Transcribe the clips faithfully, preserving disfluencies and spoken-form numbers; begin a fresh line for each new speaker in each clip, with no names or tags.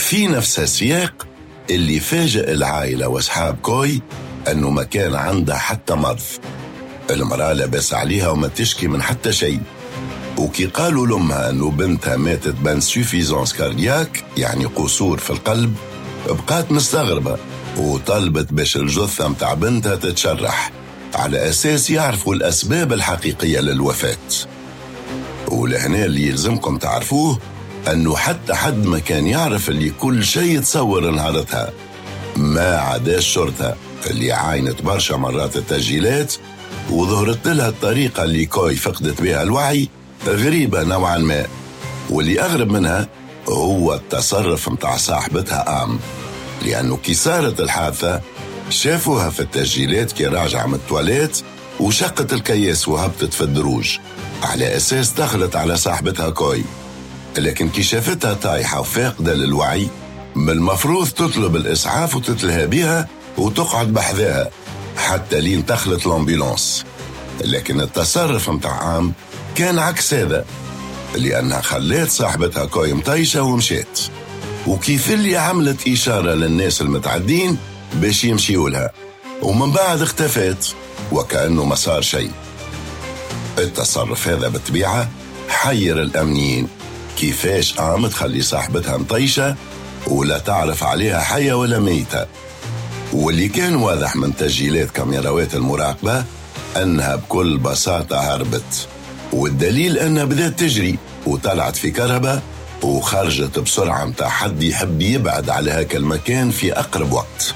في نفس السياق اللي فاجأ العائلة وأصحاب كوي أنه ما كان عندها حتى مرض. المرأة لبس عليها وما تشكي من حتى شيء، وكي قالوا لأمها أنه بنتها ماتت بانسوفيزانس كاردياك، يعني قصور في القلب، بقات مستغربة وطلبت باش الجثة متاع بنتها تتشرح على أساس يعرفوا الأسباب الحقيقية للوفاة. ولهنا اللي يلزمكم تعرفوه أنه حتى حد ما كان يعرف اللي كل شيء تصور نهارتها، ما عدا الشرطة اللي عاينت برشا مرات التسجيلات وظهرت لها الطريقة اللي كوي فقدت بها الوعي غريبة نوعا ما. واللي أغرب منها هو التصرف متاع صاحبتها آم، لأنه كي صارت الحادثة شافوها في التسجيلات كي راجعة من التواليت وشقت الكياس وهبطت في الدروج على أساس دخلت على صاحبتها كوي. لكن كي شافتها طايحة وفاقدة للوعي، من المفروض تطلب الإسعاف وتتلهى بها وتقعد بحذاها حتى لين دخلت الأمبيلانس. لكن التصرف متاع عام كان عكس هذا، لأنها خلت صاحبتها كوي مطيشة ومشيت، وكيف اللي عملت إشارة للناس المتعدين باش يمشيوا لها، ومن بعد اختفت وكأنه ما صار شيء. التصرف هذا بالطبيعة حير الأمنيين، كيفاش عام تخلي صاحبتها مطيشة ولا تعرف عليها حية ولا ميتة. واللي كان واضح من تسجيلات كاميرات المراقبة أنها بكل بساطة هربت، والدليل أنها بدأت تجري وطلعت في كهرباء وخرجت بسرعة متاع حد يحب يبعد على هاك المكان في أقرب وقت.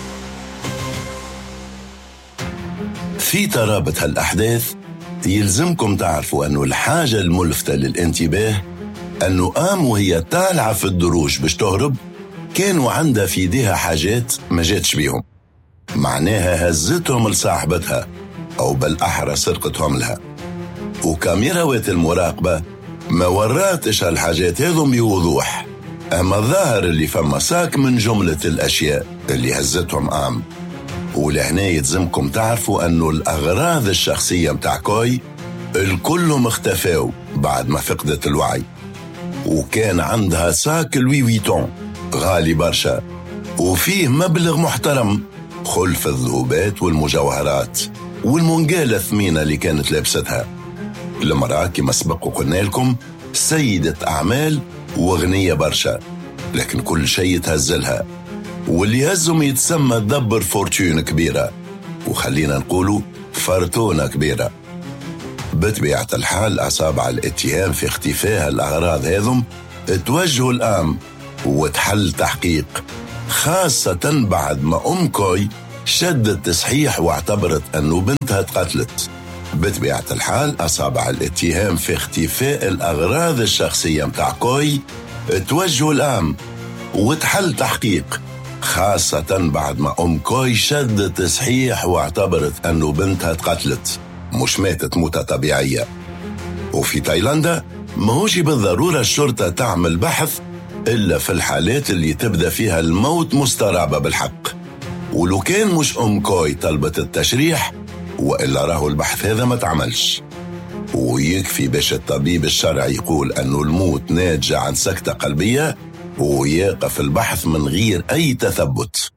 في ترابط هالأحداث يلزمكم تعرفوا أنه الحاجة الملفتة للانتباه أنه آم وهي طالعة في الدروج باش تهرب كانوا عندها في يديها حاجات ما جاتش بيهم، معناها هزتهم لصاحبتها أو بالأحرى سرقتهم لها. وكاميرات المراقبة ما وراتش هالحاجات هذم بوضوح، أما الظاهر اللي فما ساك من جملة الأشياء اللي هزتهم آم. ولهنا يلزمكم تعرفوا أنه الأغراض الشخصية متاع كوي الكلهم اختفاو بعد ما فقدت الوعي. وكان عندها ساك لوي ويتون غالي برشا وفيه مبلغ محترم خلف الذهوبات والمجوهرات والمنقالة الثمينة اللي كانت لابستها. المرأة كما سبق وقلنا لكم سيدة أعمال وغنية برشا، لكن كل شيء تهزلها، واللي هزهم يتسمى دبر فورتون كبيرة، وخلينا نقولوا فرتونة كبيرة. بطبيعة الحال أصابع الاتهام في اختفاء الأغراض هذم توجهوا الآن وتحل تحقيق، خاصة بعد ما أم كوي شدت تصحيح واعتبرت أنه بنتها اتقتلت. بطبيعة الحال أصابع الاتهام في اختفاء الأغراض الشخصية متاع كوي توجهوا الآن وتحل تحقيق، خاصة بعد ما أم كوي شدت تصحيح واعتبرت أنه بنتها اتقتلت، مش ماتت موتة طبيعية. وفي تايلاندا ماهوش بالضرورة الشرطة تعمل بحث إلا في الحالات اللي تبدأ فيها الموت مسترعبة بالحق، ولو كان مش أم كوي طلبت التشريح وإلا راهو البحث هذا ما تعملش. ويكفي باش الطبيب الشرعي يقول أنه الموت ناتجة عن سكتة قلبية ويقف البحث من غير أي تثبت.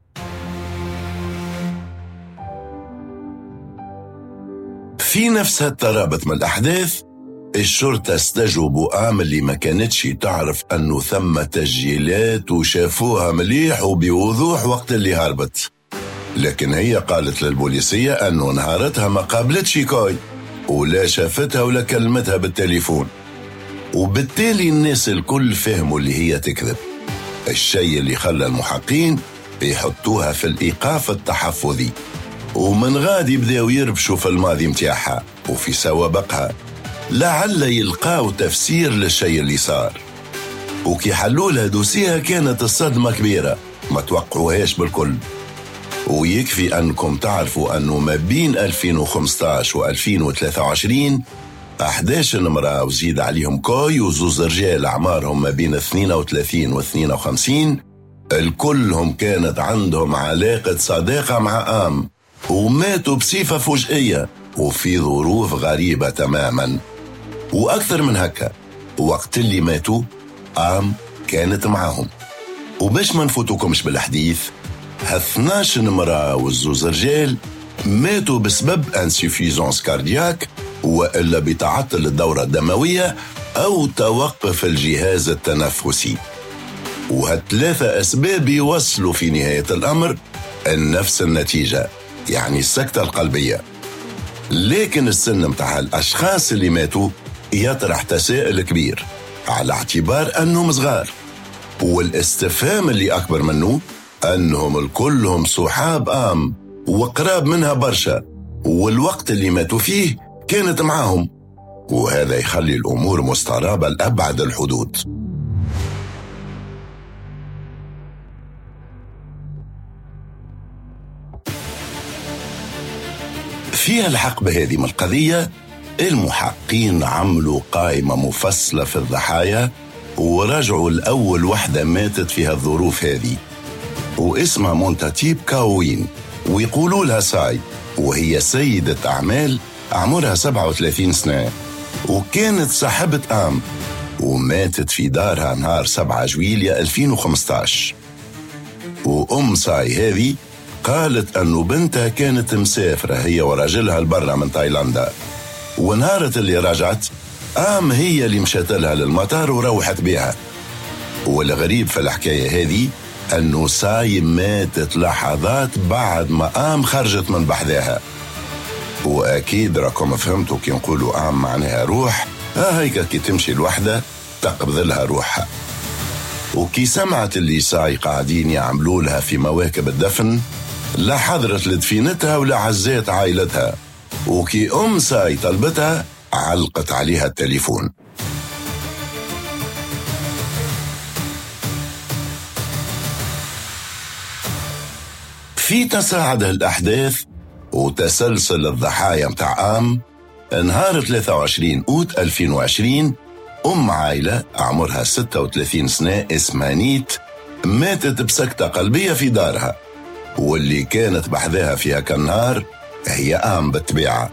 في نفس هالترابط من الأحداث الشرطة استجوبوا آم اللي ما كانتش تعرف أنه ثم تسجيلات وشافوها مليح وبوضوح وقت اللي هربت، لكن هي قالت للبوليسية أنه نهارتها ما قابلتش كوي ولا شافتها ولا كلمتها بالتليفون، وبالتالي الناس الكل فهموا اللي هي تكذب. الشيء اللي خلى المحققين يحطوها في الإيقاف التحفظي، ومن غادي بداو يربشوا في الماضي متاعها وفي سوابقها لعل يلقاو تفسير للشيء اللي صار. وكي حلولها دوسيها كانت الصدمة كبيرة ما توقعوهاش بالكل. ويكفي أنكم تعرفوا أنه ما بين ألفين وخمسطاش و ألفين وثلاثة وعشرين أحد عشر امرأة وزيد عليهم كوي وزوز رجال أعمارهم ما بين اثنين وثلاثين و اثنين وخمسين الكلهم كانت عندهم علاقة صداقة مع آم وماتوا بصفة فجئية وفي ظروف غريبة تماما. وأكثر من هكا، وقت اللي ماتوا آم كانت معهم، وباش ما نفوتوكمش بالحديث، هاثناش امرأة والزوز رجال ماتوا بسبب انسيفيزونس كاردياك وإلا بتعطل الدورة الدموية أو توقف الجهاز التنفسي. وهالثلاثة أسباب يوصلوا في نهاية الأمر نفس النتيجة، يعني السكتة القلبية. لكن السن متاع الأشخاص اللي ماتوا يطرح تساؤل كبير على اعتبار أنهم صغار، والاستفهام اللي أكبر منه أنهم الكلهم صحاب آم وقراب منها برشا، والوقت اللي ماتوا فيه كانت معاهم، وهذا يخلي الأمور مسترابة لأبعد الحدود. فيها الحق بهذه من القضية، المحققين عملوا قائمة مفصلة في الضحايا ورجعوا الأول وحدة ماتت فيها الظروف هذه، واسمها مونتاتيب كاوين، ويقولوا لها ساي، وهي سيدة أعمال عمرها سبعة وثلاثين سنة، وكانت صاحبة آم، وماتت في دارها نهار سبعة جويلية ألفين وخمسة عشر. وأم ساي هذه قالت أنه بنتها كانت مسافرة هي وراجلها لبرا من تايلاندا، ونهارت اللي رجعت آم هي اللي مشات لها للمطار وروحت بها. والغريب في الحكاية هذه أنه ساي ماتت لحظات بعد ما آم خرجت من بحذاها. وأكيد راكم فهمتوا كي نقولوا آم معناها روح، ها هيك كي تمشي الوحدة تقبض لها روحها. وكي سمعت اللي ساي قاعدين يعملوا لها في مواكب الدفن، لا حضرت لدفينتها ولا عزات عائلتها، وكي أم ساي طلبتها علقت عليها التليفون. في تصاعد الأحداث وتسلسل الضحايا متاع آم، نهار ثلاثة وعشرين أوت ألفين وعشرين أم عائلة عمرها ستة وثلاثين سنة اسمها نيت ماتت بسكتة قلبية في دارها، واللي كانت بحذاها فيها كالنهار هي آم بالطبيعة،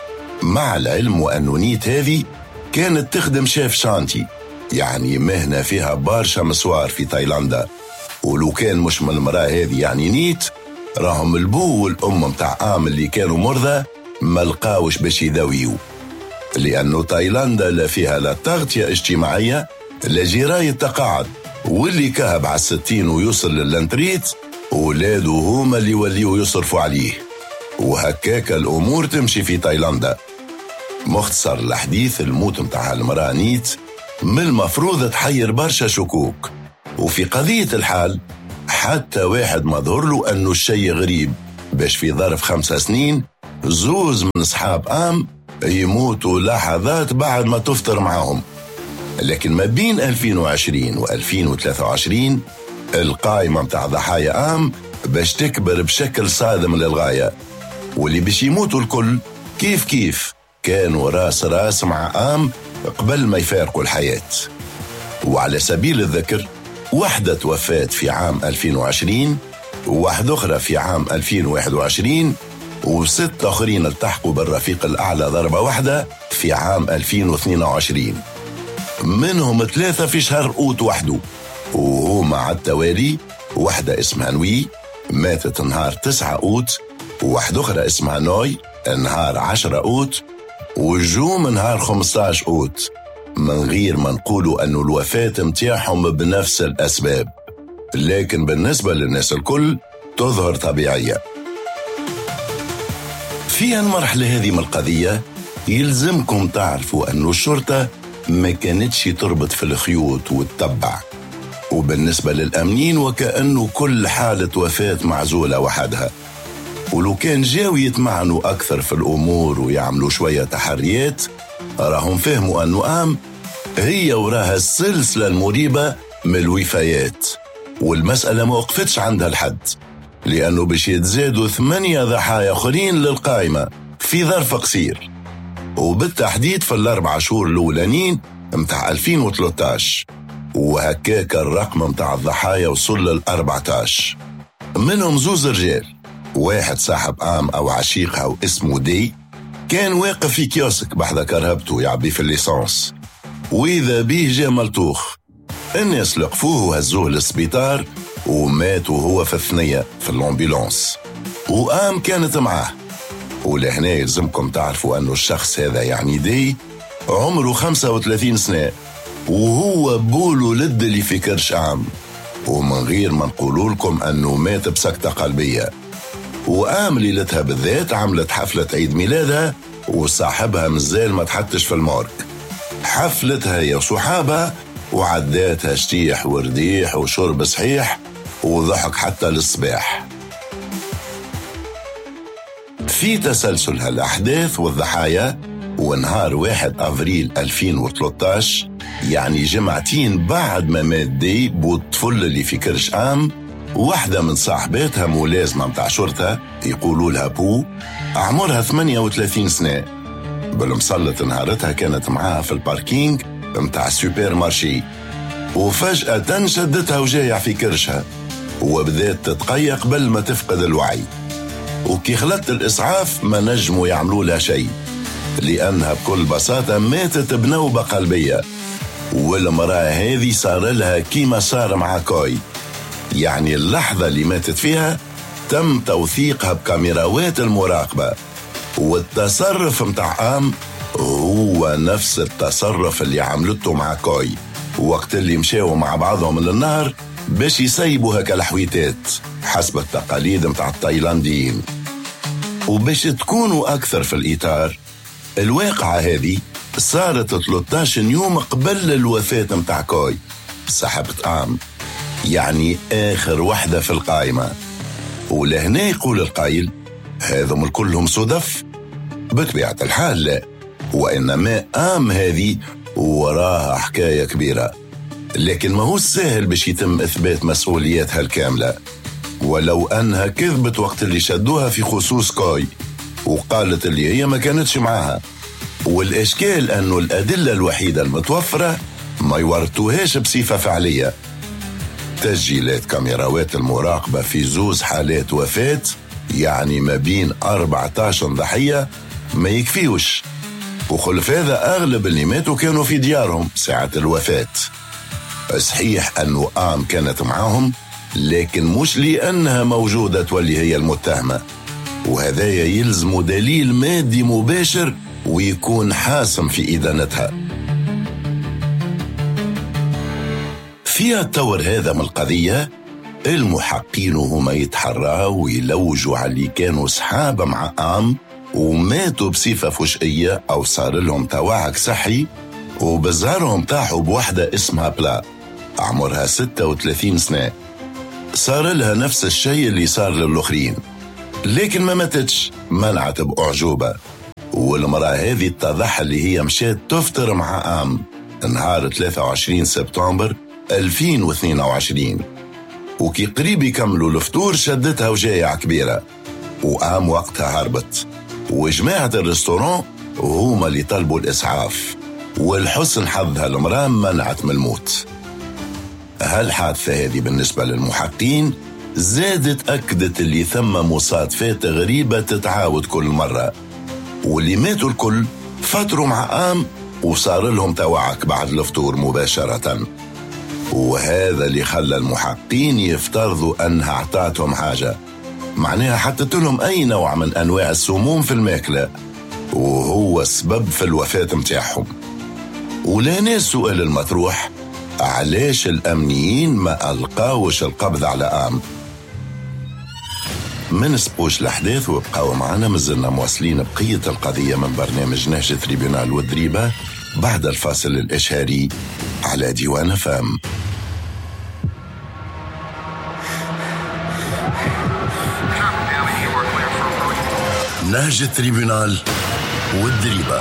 مع العلم وأنه نيت هذه كانت تخدم شيف شانتي، يعني مهنة فيها برشا مسوار في تايلاندا. ولو كان مش من المرأة هذه يعني نيت، راهم البو والأم متاع آم اللي كانوا مرضى ملقاوش باش يداويو، لأنه تايلاندا لا فيها لا تغطية اجتماعية لا جراية تقاعد، واللي كهب على الستين ويوصل للانتريت ولاده هما اللي يوليو يصرفوا عليه، وهكاك الأمور تمشي في تايلاندا. مختصر الحديث، الموت متاع المرأة نيت من المفروض تحير برشا شكوك، وفي قضية الحال حتى واحد ما ظهر له أنه الشيء غريب باش في ظرف خمسة سنين زوز من أصحاب آم يموتوا لحظات بعد ما تفطر معهم. لكن ما بين ألفين وعشرين وألفين وثلاثة وعشرين القائمة متاع ضحايا آم باش تكبر بشكل صادم للغاية، واللي باش يموتوا الكل كيف كيف كانوا راس راس مع آم قبل ما يفارقوا الحياة. وعلى سبيل الذكر، واحدة توفات في عام ألفين وعشرين، وواحدة أخرى في عام ألفين وواحد وعشرين، وست آخرين التحقوا بالرفيق الأعلى ضربة واحدة في عام ألفين واثنين وعشرين، منهم ثلاثة في شهر أوت وحده، وهما على التوالي. واحدة اسمها نوي ماتت نهار تسعة أوت، وواحدة أخرى اسمها نوي نهار عشرة أوت، وجوم نهار خمسة عشر أوت، من غير ما نقولوا أنه الوفاة متاعهم بنفس الأسباب، لكن بالنسبة للناس الكل تظهر طبيعية. في المرحلة هذه من القضية يلزمكم تعرفوا أنه الشرطة ما كانتش تربط في الخيوط وتتبع، وبالنسبة للأمنين وكأنه كل حالة وفاة معزولة وحدها، ولو كان جاو يتمعنوا أكثر في الأمور ويعملوا شوية تحريات راهم فهموا أنه آم هي وراها السلسلة المريبة من الوفيات، والمسألة ما وقفتش عندها الحد، لأنه باش يتزادوا ثمانية ضحايا آخرين للقائمة في ظرف قصير، وبالتحديد في الأربع شهور الأولانيين متاع ألفين وثلاثة عشر، وهكاك الرقم متاع الضحايا وصل للأربعة عشر، منهم زوز رجال، واحد صاحب آم أو عشيقها واسمه دي كان واقف في كيوسك بحذا كرهبته يعبي في الليسانس، وإذا بيه جا ملطوخ. الناس لقفوه وهزوه للسبيطار ومات وهو في الثنية في الأمبولانس، وآم كانت معاه. ولهنا يلزمكم تعرفوا أنه الشخص هذا يعني دي عمره خمسة وثلاثين سنة، وهو بولو لد اللي في كرش آم، ومن غير ما نقولوا لكم أنه مات بسكتة قلبية. وآم ليلتها بالذات عملت حفلة عيد ميلادها وصاحبها مازال ما تحطش في المورك. حفلتها يا صحابها وعداتها شتيح ورديح وشرب صحيح وضحك حتى للصباح. في تسلسل هالأحداث والضحايا، ونهار واحد أفريل ألفين وثلاثة عشر يعني جمعتين بعد ما مات دي بالطفل اللي في كرش آم، واحدة من صاحباتها ملازمة متاع شرطة يقولوا لها بو، عمرها ثمانية وثلاثين سنة، بالمسلط نهارتها كانت معاها في الباركينج متاع السوبر مارشي، وفجأة شدتها وجايع في كرشها وبدأت تتقيق قبل ما تفقد الوعي. وكي خلت الإسعاف ما نجموا يعملوا لها شيء، لأنها بكل بساطة ماتت بنوبة قلبية. والمرأة هذه صار لها كيما صار مع كوي، يعني اللحظة اللي ماتت فيها تم توثيقها بكاميراوات المراقبة، والتصرف متاع آم هو نفس التصرف اللي عملته مع كوي وقت اللي مشاوا مع بعضهم للنهر باش يسيبوا هكا الحويتات حسب التقاليد متاع التايلانديين. وباش تكونوا أكثر في الإطار، الواقعة هذه صارت ثلاثة عشر يوم قبل الوفاة متاع كوي صاحبة آم، يعني آخر وحدة في القائمة. ولهنا يقول القائل هذم كلهم صدف؟ بطبيعة الحال لا، وإنما آم هذه وراها حكاية كبيرة، لكن ما هو سهل باش يتم إثبات مسؤولياتها الكاملة. ولو أنها كذبت وقت اللي شدوها في خصوص كوي وقالت اللي هي ما كانتش معاها، والإشكال أنه الأدلة الوحيدة المتوفرة ما يورتوهاش بصفة فعلية. تسجيلات كاميراوات المراقبة في زوز حالات وفاة، يعني ما بين أربعة عشر ضحية ما يكفيوش، وخلف هذا أغلب اللي ماتوا كانوا في ديارهم ساعة الوفاة. صحيح أنه آم كانت معاهم، لكن مش لأنها موجودة تولي هي المتهمة، وهذا يلزم دليل مادي مباشر ويكون حاسم في إدانتها. في التور هذا من القضية المحققين هما يتحروا ويلوجوا على اللي كانوا صحاب مع آم وماتوا بصفة فجئية أو صار لهم توعك صحي، وبزارهم طاحوا بوحدة اسمها بلا عمرها ستة وثلاثين سنة. صار لها نفس الشيء اللي صار للآخرين، لكن ما ماتتش، منعت بأعجوبة. والمرأة هذه اتضح اللي هي مشات تفطر مع آم نهار ثلاثة وعشرين سبتمبر ألفين واثنين وعشرين، وكي قريب يكملوا الفطور شدتها وجايع كبيرة، وآم وقتها هربت، وجماعة الريستوران وهما اللي طلبوا الإسعاف، والحسن حظها المرأة منعت من الموت. هالحادثة هذه بالنسبة للمحققين زادت أكدت اللي ثم مصادفات غريبة تتعاود كل مرة، واللي ماتوا الكل فطروا مع آم وصار لهم توعك بعد الفطور مباشرة. وهذا اللي خلى المحققين يفترضوا أنها اعطتهم حاجة، معناها حطت لهم أي نوع من أنواع السموم في الماكلة، وهو السبب في الوفاة متاعهم. ولهنا السؤال المطروح، علاش الأمنيين ما ألقاوش القبض على آم؟ ما نسبقوش الأحداث وابقاو معنا، مازلنا مواصلين بقية القضية من برنامج نهج تريبيونال والدريبة بعد الفاصل الإشهاري على ديوان فام. نهج تريبيونال والدريبة.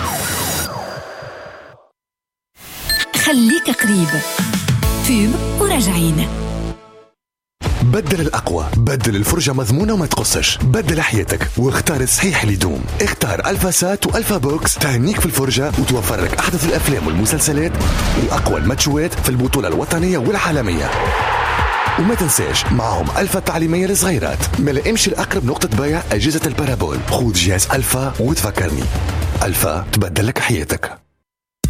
خليك قريب فيب وراجعين.
بدل الأقوى، بدل الفرجة مضمونة وما تقصش، بدل حياتك واختار الصحيح اللي يدوم. اختار ألفا سات وألفا بوكس تهنيك في الفرجة وتوفر لك أحدث الأفلام والمسلسلات وأقوى الماتشوات في البطولة الوطنية والعالمية. وما تنساش معهم ألفا التعليمية للصغيرات. ملا امشي الأقرب نقطة بيع أجهزة البارابول، خذ جهاز ألفا وتفكرني. ألفا تبدل لك حياتك.